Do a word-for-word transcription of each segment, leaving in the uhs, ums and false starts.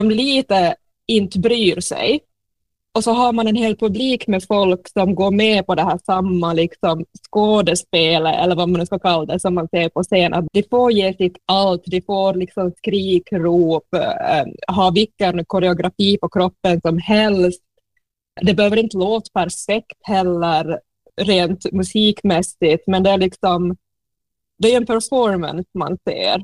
som lite inte bryr sig. Och så har man en hel publik med folk som går med på det här samma liksom, skådespelet, eller vad man nu ska kalla det, som man ser på scenen. De får ge sitt allt, de får liksom skrikrop, äh, ha vilken koreografi på kroppen som helst. Det behöver inte låta perfekt heller, rent musikmässigt, men det är liksom, det är en performance man ser.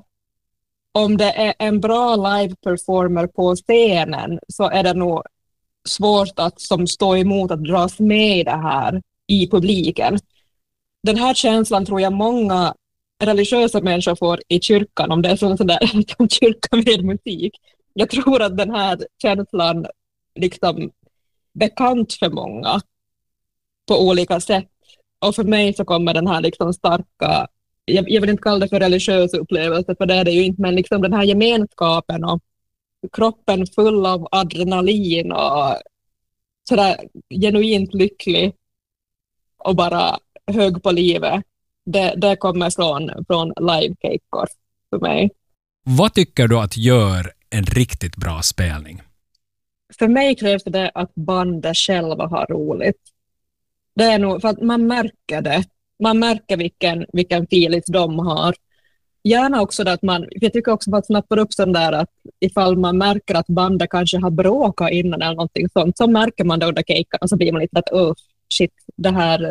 Om det är en bra live-performer på scenen så är det nog svårt att som stå emot att dras med i det här i publiken. Den här känslan tror jag många religiösa människor får i kyrkan, om det är sån där som kyrkan med musik. Jag tror att den här känslan liksom bekant för många på olika sätt. Och för mig så kommer den här liksom starka, jag, jag vill inte kalla det för religiös upplevelse, för det är det ju inte, men liksom den här gemenskapen och kroppen full av adrenalin och sådär genuint lycklig och bara hög på livet. Det, det kommer från, från live-kejkor för mig. Vad tycker du att gör en riktigt bra spelning? För mig krävs det att bandet själva har roligt. Det är nog för att man märker det. Man märker vilken, vilken feeling de har. Gärna också det att man, jag tycker också att snappar upp sån där att ifall man märker att bandet kanske har bråkat innan eller någonting sånt, så märker man det under kejkan och så blir man lite att oh shit, det här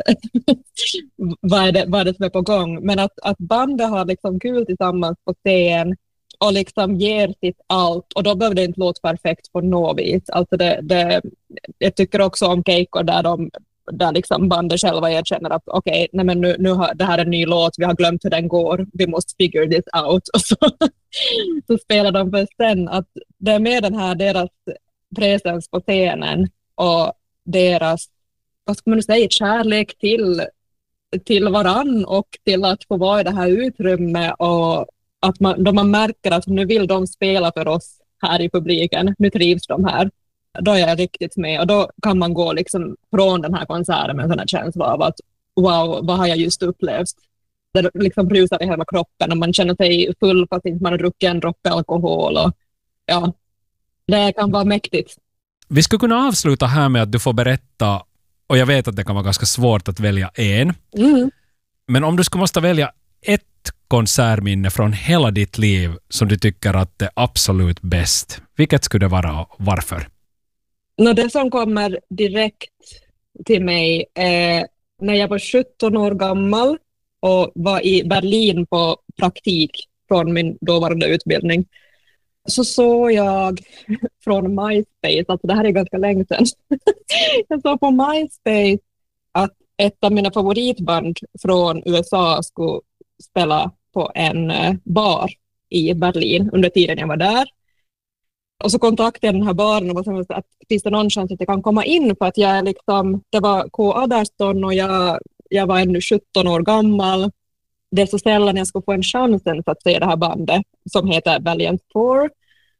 vad, är det, vad är det som är på gång? Men att, att bandet har liksom kul tillsammans på scen och liksom ger sitt allt, och då behöver det inte låta perfekt på något vis. Alltså det, det, jag tycker också om kejkor där de där liksom bandet själva erkänner att okej, okay, nej men nu, nu har, det här är en ny låt, vi har glömt hur den går, vi måste figure this out, och så, så spelar de för sen att det är med den här deras presens på scenen och deras, vad ska man säga, kärlek till, till varann och till att få vara i det här utrymmet, och att man, då man märker att nu vill de spela för oss här i publiken, nu trivs de här. Då är jag riktigt med, och då kan man gå liksom från den här konserten med en sån här känsla av att wow, vad har jag just upplevt? Det liksom brusar i hela kroppen och man känner sig full fast inte man har druckit en droppe alkohol, och ja, det kan vara mäktigt. Vi skulle kunna avsluta här med att du får berätta, och jag vet att det kan vara ganska svårt att välja en, mm. men om du skulle måste välja ett konsertminne från hela ditt liv som du tycker att det är absolut bäst, vilket skulle det vara och varför? No, det som kommer direkt till mig är när jag var sjutton år gammal och var i Berlin på praktik från min dåvarande utbildning. Så såg jag från MySpace, alltså det här är ganska länge sedan, jag såg på MySpace att ett av mina favoritband från U S A skulle spela på en bar i Berlin under tiden jag var där. Och så kontaktade jag den här baren och sa att finns det någon chans att jag kan komma in, för att jag liksom, det var K arton och jag, jag var ännu sjutton år gammal. Det är så sällan jag ska få en chans för att se det här bandet som heter Valiant Four.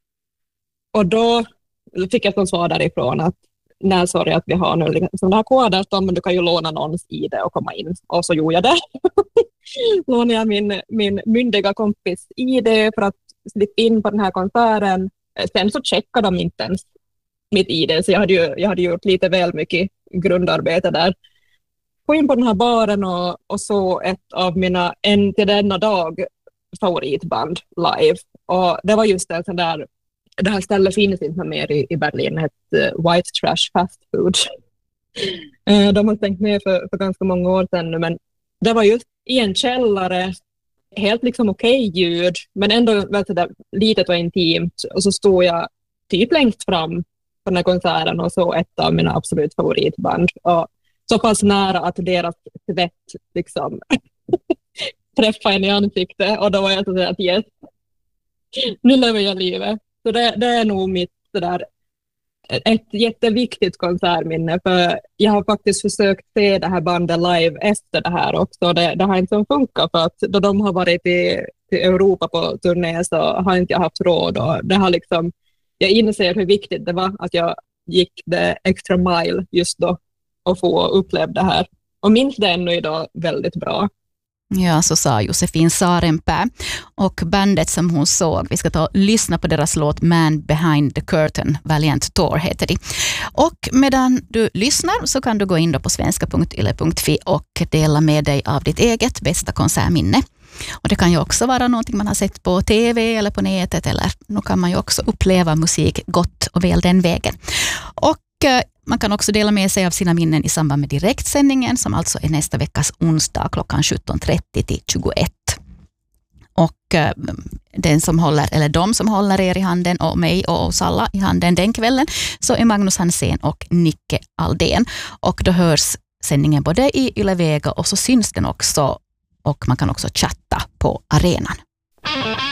Och då fick jag som svar därifrån att nej, sorry att vi har nu liksom det här K arton, men du kan ju låna någons I D och komma in. Och så gjorde jag det. Lånade jag min, min myndiga kompis I D för att slippa in på den här konserten. Sen så checkade de inte ens mitt I D, så jag hade ju, jag hade gjort lite väl mycket grundarbete där. Gå in på den här baren och, och så ett av mina än till denna dag favoritband live. Och det var just en sån där, det här stället finns inte mer i, i Berlin, ett uh, White Trash Fast Food. uh, de har stängt ner för, för ganska många år sedan nu, men det var just i en källare, helt liksom okej okay ljud, men ändå väldigt där litet och intimt. Och så stod jag typ längst fram på den här konserten och så ett av mina absolut favoritband. Och så pass nära att deras svett liksom träffade en i ansiktet. Och då var jag så att yes, nu lever jag livet. Så det, det är nog mitt sådär, ett jätteviktigt konsertminne, för jag har faktiskt försökt se det här bandet live efter det här också. Det, det har inte funkat, för att då de har varit i, i Europa på turné så har inte jag haft råd, och det har liksom, jag inser hur viktigt det var att jag gick det extra mile just då och få uppleva det här. Och minns det ännu idag väldigt bra. Ja, så sa Josefin Sarenpää. Och bandet som hon såg, vi ska ta och lyssna på deras låt Man Behind the Curtain, Valiant Tour heter det. Och medan du lyssnar så kan du gå in då på svenska punkt yle punkt fi och dela med dig av ditt eget bästa konsertminne. Och det kan ju också vara någonting man har sett på tv eller på nätet, eller nu kan man ju också uppleva musik gott och väl den vägen. Och eh, man kan också dela med sig av sina minnen i samband med direktsändningen som alltså är nästa veckas onsdag klockan sjutton trettio till tjugoett. Och eh, den som håller, eller de som håller er i handen och mig och oss alla i handen den kvällen, så är Magnus Hansén och Nicke Aldén. Och då hörs sändningen både i Yle Vega och så syns den också, och man kan också chatta på arenan.